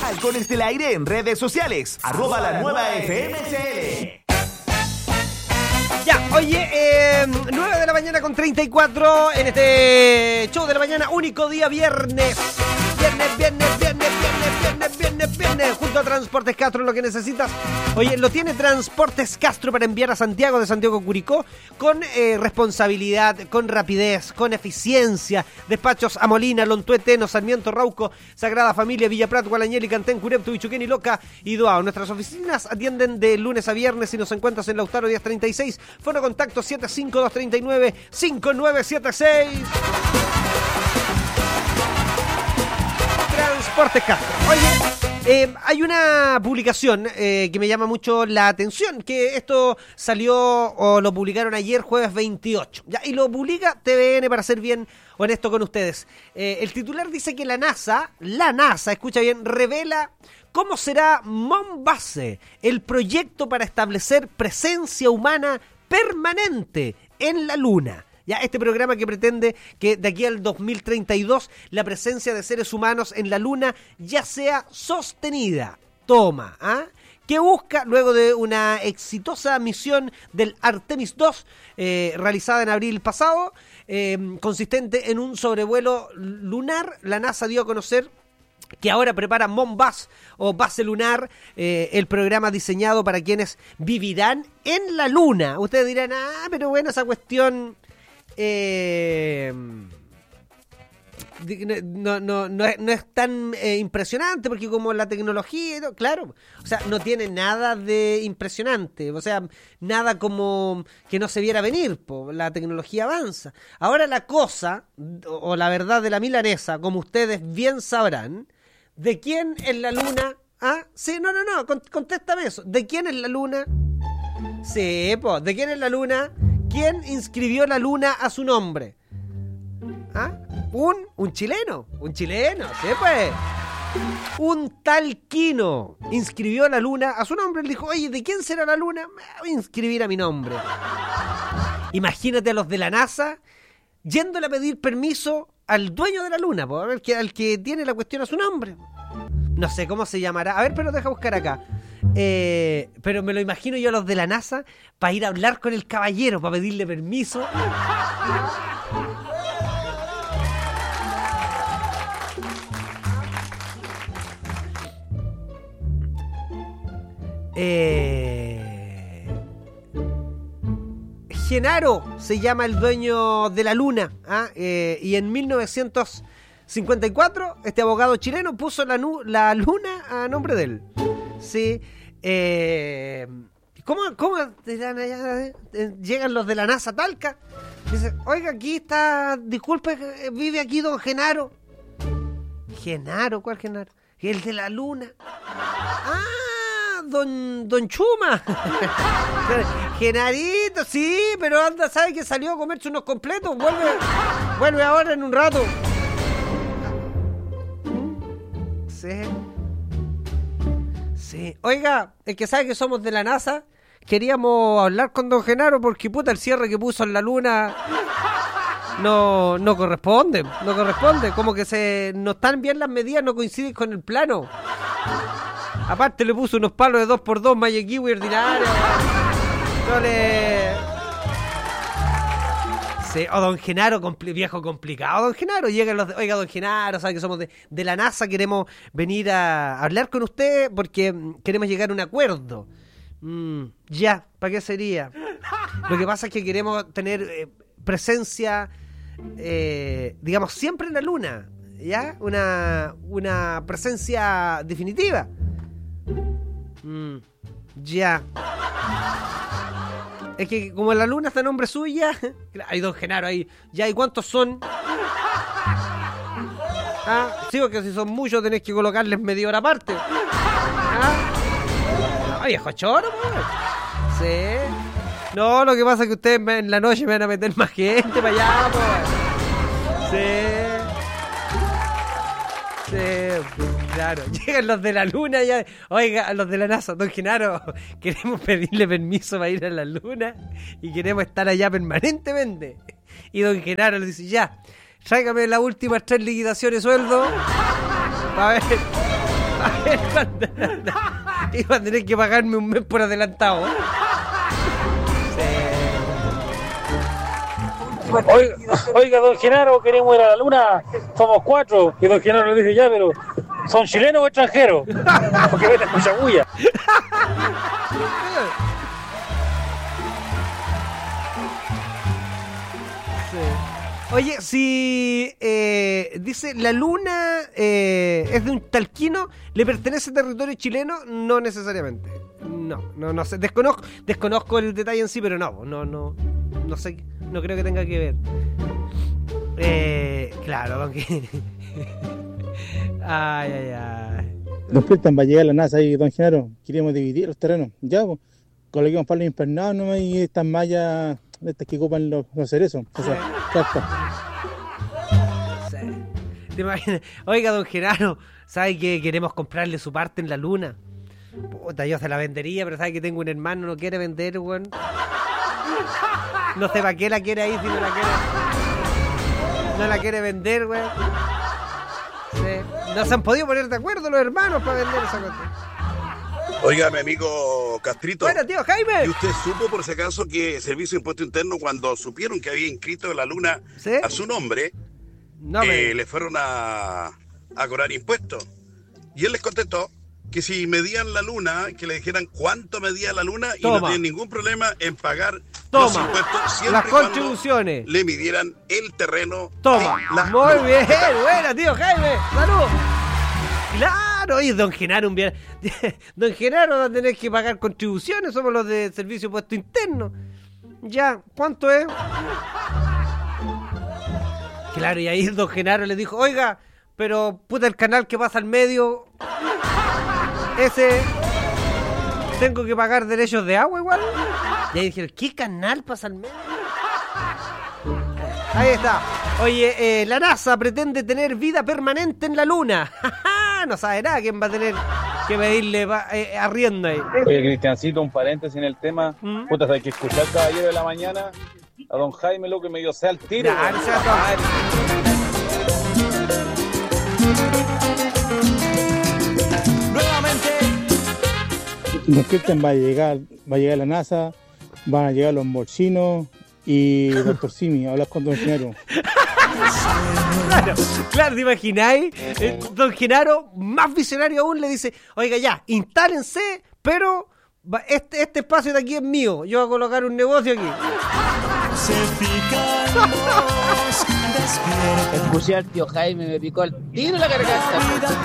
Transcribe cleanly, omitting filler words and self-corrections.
Halcones del Aire en redes sociales. @lanuevaFMCL. Ya, oye, 9 de la mañana con 34 en este show de la mañana, único día viernes. Viernes, junto a Transportes Castro, lo que necesitas. Oye, lo tiene Transportes Castro para enviar a Santiago, de Santiago a Curicó, con responsabilidad, con rapidez, con eficiencia. Despachos a Molina, Lontué, Teno, Sarmiento, Rauco, Sagrada Familia, Villa Prat, Gualañeli, Cantén, Curepto, Bichuquén y Loca y Duao. Nuestras oficinas atienden de lunes a viernes y nos encuentras en Lautaro 1036. Fono contacto 75239-5976. Transportes Castro. Oye, hay una publicación que me llama mucho la atención, que esto salió o lo publicaron ayer, jueves 28, ¿ya? Y lo publica TVN, para ser bien honesto con ustedes. El titular dice que la NASA, escucha bien, revela cómo será Moonbase, el proyecto para establecer presencia humana permanente en la Luna. Ya, este programa que pretende que de aquí al 2032 la presencia de seres humanos en la Luna ya sea sostenida. Toma, ¿ah? Que busca, luego de una exitosa misión del Artemis 2, realizada en abril pasado, consistente en un sobrevuelo lunar, la NASA dio a conocer que ahora prepara Moonbase o base lunar, el programa diseñado para quienes vivirán en la Luna. Ustedes dirán, pero bueno, esa cuestión no es tan impresionante, porque como la tecnología, claro, o sea, no tiene nada de impresionante, o sea, nada como que no se viera venir, la tecnología avanza. Ahora la cosa, o la verdad de la milanesa, como ustedes bien sabrán, ¿de quién es la Luna? ¿Ah? Sí, no, contéstame eso. ¿De quién es la Luna? Sí, ¿de quién es la Luna? ¿Quién inscribió la Luna a su nombre? ¿Ah? Un chileno, sí, pues. Un tal Quino inscribió la Luna a su nombre. Él dijo, oye, ¿de quién será la Luna? Me voy a inscribir a mi nombre. Imagínate a los de la NASA yéndole a pedir permiso al dueño de la Luna, al que tiene la cuestión a su nombre. No sé cómo se llamará. A ver, pero deja buscar acá. Pero me lo imagino yo a los de la NASA para ir a hablar con el caballero, para pedirle permiso. Genaro se llama el dueño de la Luna, y en 1954 este abogado chileno puso la Luna a nombre de él. Sí. ¿Cómo dirán allá? Llegan los de la NASA Talca. Dice, oiga, aquí está, disculpe, vive aquí don Genaro. ¿Genaro? ¿Cuál Genaro? El de la Luna. Don Chuma. Genarito, sí, pero anda, sabe que salió a comerse unos completos. Vuelve ahora en un rato. Sí. Oiga, el que sabe que somos de la NASA, queríamos hablar con don Genaro porque puta, el cierre que puso en la Luna no corresponde. Como que no están bien las medidas, no coinciden con el plano. Aparte le puso unos palos de 2x2 Mayekiwi ordinario. No le... Sí, o don Genaro, viejo complicado. Don Genaro, oiga, don Genaro, sabe que somos de la NASA, queremos venir a hablar con usted porque queremos llegar a un acuerdo. Ya, ¿para qué sería? Lo que pasa es que queremos tener presencia, digamos, siempre en la Luna, ¿ya? Una presencia definitiva. Ya. Es que como la Luna está a nombre suya, hay don Genaro ahí. Ya, ¿y cuántos son? Sí, porque si son muchos tenés que colocarles media hora aparte. No, viejo choro, pues. Sí. No, lo que pasa es que ustedes en la noche me van a meter más gente para allá, pues. Sí, claro. Llegan los de la Luna ya. Oiga, los de la NASA, don Genaro, queremos pedirle permiso para ir a la Luna y queremos estar allá permanentemente. Y don Genaro le dice, ya, tráigame las últimas 3 liquidaciones de sueldo. A ver. Iba a tener que pagarme un mes por adelantado. Oiga, don Genaro, queremos ir a la luna, somos 4. Y don Genaro le dice, ya, pero ¿son chilenos o extranjeros? Porque vete mucha bulla. Oye, si dice la luna es de un talquino, ¿le pertenece a territorio chileno? No necesariamente. No sé. Desconozco el detalle en sí, pero no sé, no creo que tenga que ver. Claro, aunque ay. Nos prestan, va a llegar la NASA ahí, don Genaro. Queríamos dividir los terrenos. Ya, pues, coloquemos palos impernados nomás y estas mallas, estas que ocupan los cerezos. O sea, carta. Sí. ¿Te imaginas? Oiga, don Genaro, ¿sabe que queremos comprarle su parte en la luna? Puta, yo se la vendería, pero sabe que tengo un hermano, no quiere vender, weón. No sé para qué la quiere ahí si no la quiere. No la quiere vender, weón. Sí. No se han podido poner de acuerdo los hermanos para vender esa cosa. Oiga, mi amigo Castrito. Bueno, tío Jaime. ¿Y usted supo por si acaso que Servicio de Impuesto Interno, cuando supieron que había inscrito la luna ¿sí? a su nombre, le fueron a cobrar impuestos? Y él les contestó que si medían la luna, que le dijeran cuánto medía la luna y no tienen ningún problema en pagar los impuestos siempre las contribuciones. Le midieran el terreno. Muy bien, buena, tío Jaime. Saludos. Claro, oye, don Genaro, don Genaro va a tener que pagar contribuciones, somos los de Servicio de Impuesto Interno. Ya, ¿cuánto es? Claro, y ahí don Genaro le dijo, oiga, pero puta, el canal que pasa al medio, ese, tengo que pagar derechos de agua igual. Y ahí dijeron, ¿qué canal pasa al medio? Ahí está. Oye, la NASA pretende tener vida permanente en la luna. No sabe nada quién va a tener que pedirle arriendo ahí. Oye, Cristiancito, un paréntesis en el tema. Puta, hay que escuchar Caballero de la Mañana a don Jaime, lo que me dio sea el tiro. Claro, sea todo. Nuevamente. Nos prestan, va a llegar la NASA, van a llegar los morchinos y doctor Simi a hablar con don Genaro. Claro, ¿te imagináis? Don Genaro, más visionario aún, le dice, oiga ya, instálense, pero este espacio de aquí es mío, yo voy a colocar un negocio aquí. Escuché al tío Jaime, me picó el tiro en la garganta.